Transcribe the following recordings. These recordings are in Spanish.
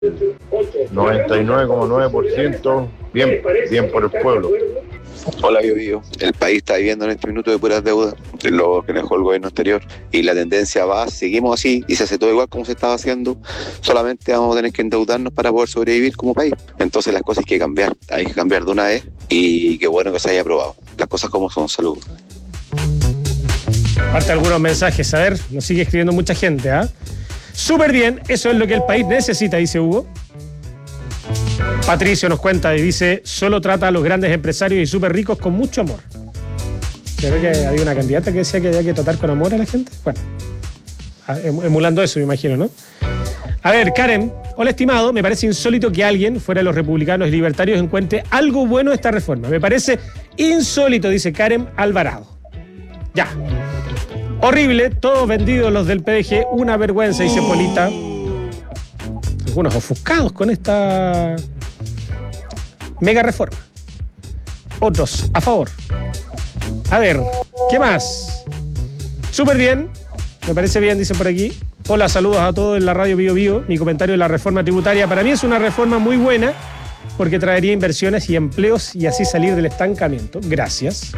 99,9%, bien por el pueblo. Hola, Bio. El país está viviendo en este minuto de puras deudas, de lo que dejó el gobierno anterior, y la tendencia seguimos así, y se hace todo igual como se estaba haciendo, solamente vamos a tener que endeudarnos para poder sobrevivir como país. Entonces las cosas hay que cambiar de una vez, y qué bueno que se haya aprobado. Las cosas como son. Salud. Falta algunos mensajes, a ver, nos sigue escribiendo mucha gente, ¿ah? Súper bien, eso es lo que el país necesita, dice Hugo. Patricio nos cuenta y dice, solo trata a los grandes empresarios y súper ricos con mucho amor. Creo que había una candidata que decía que había que tratar con amor a la gente. Bueno, emulando eso, me imagino, ¿no? A ver, Karen, hola estimado, me parece insólito que alguien, fuera de los republicanos y libertarios, encuentre algo bueno de esta reforma. Me parece insólito, dice Karen Alvarado. Ya. Horrible, todos vendidos los del PDG, una vergüenza, dice Polita. Algunos ofuscados con esta mega reforma. Otros a favor. A ver, ¿qué más? Súper bien, me parece bien, dicen por aquí. Hola, saludos a todos en la radio Bio Bio. Mi comentario de la reforma tributaria. Para mí es una reforma muy buena porque traería inversiones y empleos y así salir del estancamiento. Gracias.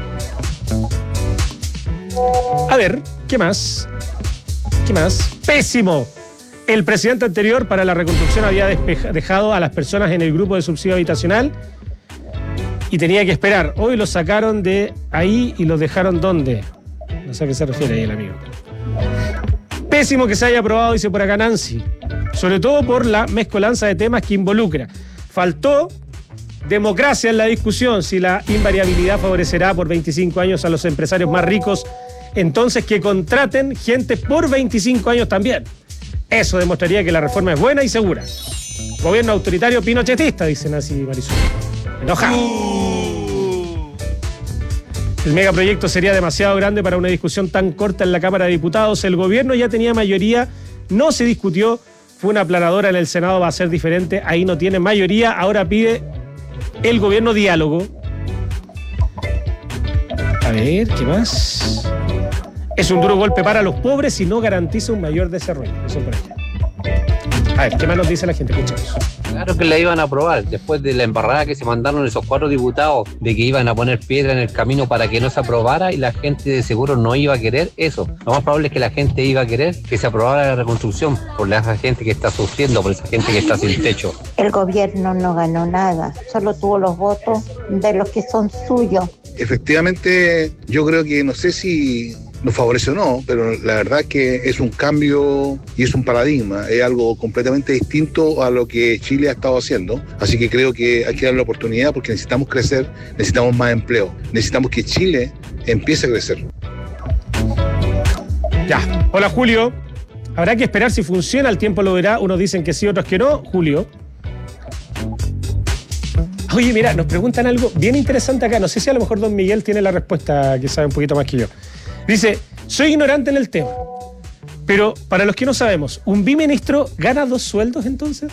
A ver, ¿qué más? Pésimo. El presidente anterior para la reconstrucción había dejado a las personas en el grupo de subsidio habitacional y tenía que esperar. Hoy los sacaron de ahí y los dejaron ¿dónde? No sé a qué se refiere ahí el amigo. Pésimo que se haya aprobado, dice por acá Nancy. Sobre todo por la mezcolanza de temas que involucra. Faltó democracia en la discusión. Si la invariabilidad favorecerá por 25 años a los empresarios más ricos, entonces que contraten gente por 25 años también. Eso demostraría que la reforma es buena y segura. Gobierno autoritario pinochetista, dice Nancy Marisol. Enojado. El megaproyecto sería demasiado grande para una discusión tan corta en la Cámara de Diputados. El gobierno ya tenía mayoría, no se discutió. Fue una aplanadora en el Senado, va a ser diferente. Ahí no tiene mayoría, ahora pide el gobierno diálogo. A ver, ¿qué más? Es un duro golpe para los pobres y no garantiza un mayor desarrollo. Eso por allá. A ver, ¿qué más nos dice la gente? Escuchamos. Claro que la iban a aprobar, después de la embarrada que se mandaron esos 4 diputados de que iban a poner piedra en el camino para que no se aprobara y la gente de seguro no iba a querer eso. Lo más probable es que la gente iba a querer que se aprobara la reconstrucción por esa gente que está sufriendo, por esa gente que está sin techo. El gobierno no ganó nada, solo tuvo los votos de los que son suyos. Efectivamente, yo creo que no sé si nos favorece o no, pero la verdad es que es un cambio y es un paradigma, es algo completamente distinto a lo que Chile ha estado haciendo, así que creo que hay que darle la oportunidad porque necesitamos crecer, necesitamos más empleo, necesitamos que Chile empiece a crecer. Ya, hola Julio, habrá que esperar si funciona, el tiempo lo verá, unos dicen que sí, otros que no. Julio. Oye, mira, nos preguntan algo bien interesante acá, no sé si a lo mejor don Miguel tiene la respuesta, que sabe un poquito más que yo. Dice, soy ignorante en el tema, pero para los que no sabemos, ¿un biministro gana 2 sueldos entonces?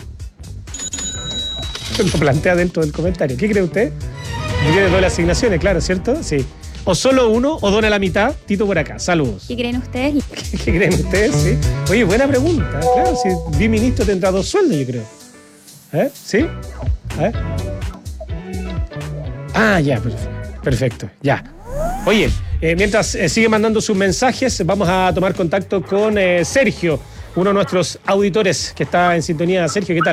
Lo plantea dentro del comentario. ¿Qué cree usted? Tiene doble asignaciones, claro, ¿cierto? Sí. O solo uno, o dona la mitad. Tito por acá, saludos. ¿Qué creen ustedes? ¿Qué creen ustedes? Sí. Oye, buena pregunta. Claro, si biministro tendrá 2 sueldos, yo creo. ¿Sí? A ver. Ah, ya, perfecto, ya. Oye, mientras sigue mandando sus mensajes, vamos a tomar contacto con Sergio, uno de nuestros auditores que está en sintonía. Sergio, ¿qué tal?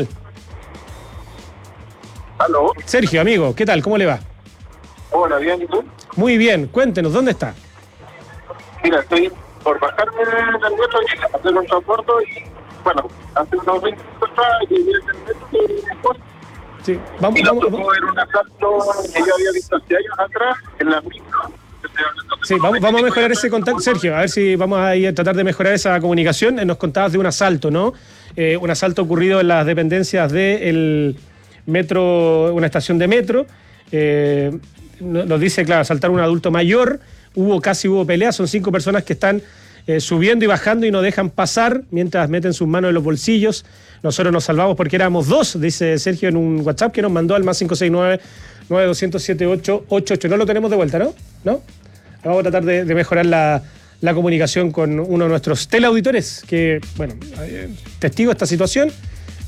¿Aló? Sergio, amigo, ¿qué tal? ¿Cómo le va? Hola, ¿bien? ¿Y tú? Muy bien, cuéntenos, ¿dónde está? Mira, estoy por bajarme del metro y hacer un transporte y, bueno, hace unos 20 minutos y el metro y después. Sí, vamos. Era un asalto que yo había visto hace años atrás en la micro. Sí, vamos a mejorar ese contacto. Sergio, a ver si vamos a ir a tratar de mejorar esa comunicación. Nos contabas de un asalto, ¿no? Un asalto ocurrido en las dependencias del metro, una estación de metro. Nos dice, claro, asaltaron a un adulto mayor. Hubo pelea. Son 5 personas que están subiendo y bajando y no dejan pasar mientras meten sus manos en los bolsillos. Nosotros nos salvamos porque éramos 2, dice Sergio en un WhatsApp que nos mandó al más 569-9207-888. No lo tenemos de vuelta, ¿no? ¿No? Vamos a tratar de mejorar la comunicación con uno de nuestros teleauditores que, bueno, testigo de esta situación.